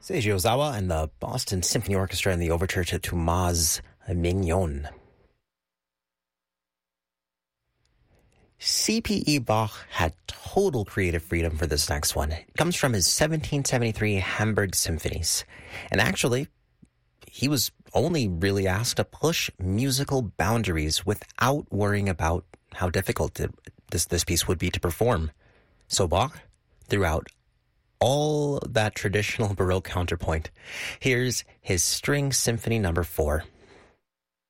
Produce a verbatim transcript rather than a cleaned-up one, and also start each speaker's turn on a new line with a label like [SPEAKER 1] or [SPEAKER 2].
[SPEAKER 1] Seiji Ozawa and the Boston Symphony Orchestra in the overture to Thomas Mignon. C P E Bach had total creative freedom for this next one. It comes from his seventeen seventy-three Hamburg Symphonies. And actually, he was only really asked to push musical boundaries without worrying about how difficult it, this, this piece would be to perform. So Bach threw out all that traditional Baroque counterpoint. Here's his String Symphony number four.